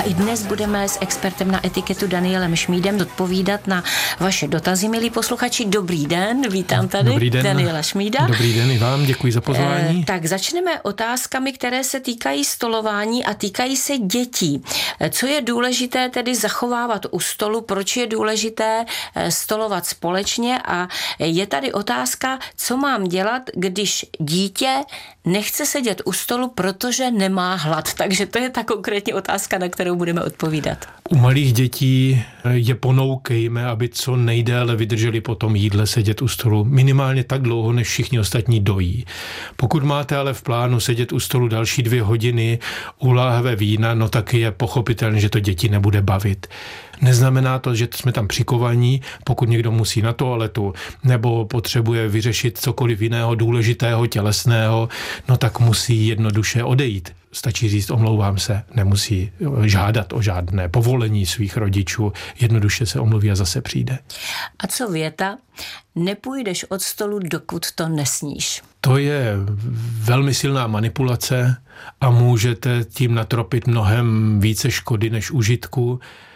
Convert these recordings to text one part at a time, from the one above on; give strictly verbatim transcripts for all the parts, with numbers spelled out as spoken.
A i dnes budeme s expertem na etiketu Danielem Šmídem odpovídat na vaše dotazy, milí posluchači. Dobrý den, vítám tady Dobrý den. Daniela Šmída. Dobrý den i vám, děkuji za pozvání. E, tak začneme otázkami, které se týkají stolování a týkají se dětí. Co je důležité tedy zachovávat u stolu, proč je důležité stolovat společně a je tady otázka, co mám dělat, když dítě nechce sedět u stolu, protože nemá hlad. Takže to je ta konkrétní otázka, na kterou budeme odpovídat. U malých dětí je ponoukejme, aby co nejdéle vydrželi po tom jídle sedět u stolu. Minimálně tak dlouho, než všichni ostatní dojí. Pokud máte ale v plánu sedět u stolu další dvě hodiny u láhve vína, no tak je pochopitelné, že to děti nebude bavit. Neznamená to, že jsme tam přikovaní, pokud někdo musí na toaletu nebo potřebuje vyřešit cokoliv jiného důležitého, tělesného, no tak musí jednoduše odejít. Stačí říct, omlouvám se, nemusí žádat o žádné povolení svých rodičů, jednoduše se omluví a zase přijde. A co věta? Nepůjdeš od stolu, dokud to nesníš. To je velmi silná manipulace a můžete tím natropit mnohem více škody než užitku.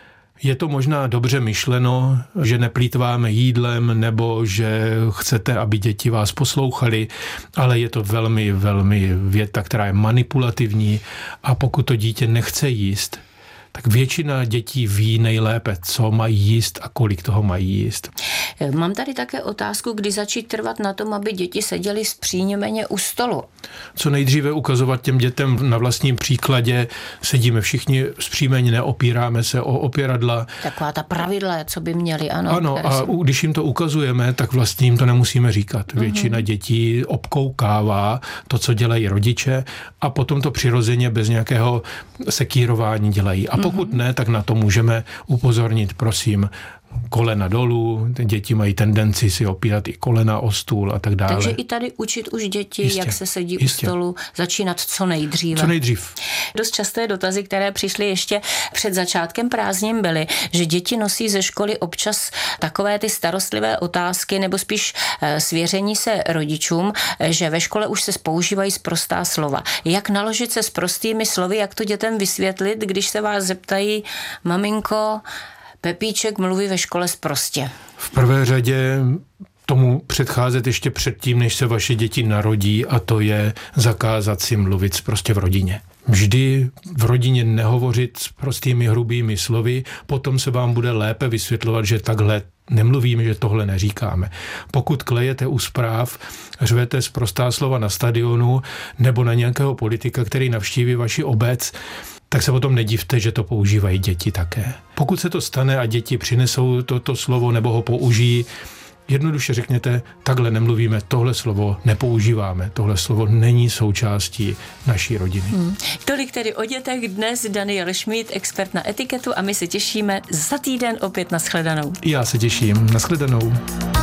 Je to možná dobře myšleno, že neplýtváme jídlem nebo že chcete, aby děti vás poslouchali, ale je to velmi, velmi věta, která je manipulativní a pokud to dítě nechce jíst, tak většina dětí ví nejlépe, co mají jíst a kolik toho mají jíst. Mám tady také otázku, kdy začít trvat na tom, aby děti seděly zpříjmeně u stolu. Co nejdříve ukazovat těm dětem na vlastním příkladě, sedíme všichni zpříjmeně, neopíráme se o opěradla. Taková ta pravidla, co by měli, ano. Ano, a jsou... když jim to ukazujeme, tak vlastně jim to nemusíme říkat. Většina mm-hmm. dětí obkoukává to, co dělají rodiče a potom to přirozeně bez nějakého sekírování dělají. A pokud ne, tak na to můžeme upozornit, prosím, kolena dolů, děti mají tendenci si opírat i kolena o stůl a tak dále. Takže i tady učit už děti, jistě, jak se sedí jistě. u stolu, začínat co nejdříve. Co nejdřív. Dost časté dotazy, které přišly ještě před začátkem prázdnin, byly, že děti nosí ze školy občas takové ty starostlivé otázky nebo spíš svěření se rodičům, že ve škole už se používají sprostá slova. Jak naložit se s prostými slovy, jak to dětem vysvětlit, když se vás zeptají, maminko, Pepíček mluví ve škole sprostě. V prvé řadě tomu předcházet ještě předtím, než se vaše děti narodí, a to je zakázat si mluvit prostě v rodině. Vždy v rodině nehovořit s prostými hrubými slovy, potom se vám bude lépe vysvětlovat, že takhle nemluvíme, že tohle neříkáme. Pokud klejete u zpráv, řvete sprostá slova na stadionu nebo na nějakého politika, který navštíví vaši obec, tak se potom nedivte, že to používají děti také. Pokud se to stane a děti přinesou toto slovo nebo ho použijí, jednoduše řekněte, takhle nemluvíme, tohle slovo nepoužíváme, tohle slovo není součástí naší rodiny. Hmm. Tolik tedy o dětech dnes Daniel Šmíd, expert na etiketu a my se těšíme za týden opět na shledanou. Já se těším, na shledanou.